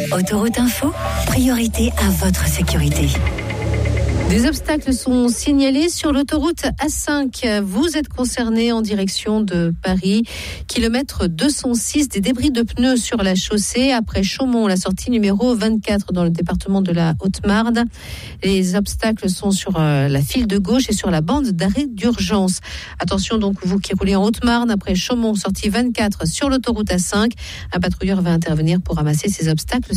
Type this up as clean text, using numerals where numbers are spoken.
Autoroute Info, priorité à votre sécurité. Des obstacles sont signalés sur l'autoroute A5. Vous êtes concerné en direction de Paris. Kilomètre 206, des débris de pneus sur la chaussée. Après Chaumont, la sortie numéro 24 dans le département de la Haute-Marne. Les obstacles sont sur la file de gauche et sur la bande d'arrêt d'urgence. Attention donc, vous qui roulez en Haute-Marne, après Chaumont, sortie 24 sur l'autoroute A5. Un patrouilleur va intervenir pour ramasser ces obstacles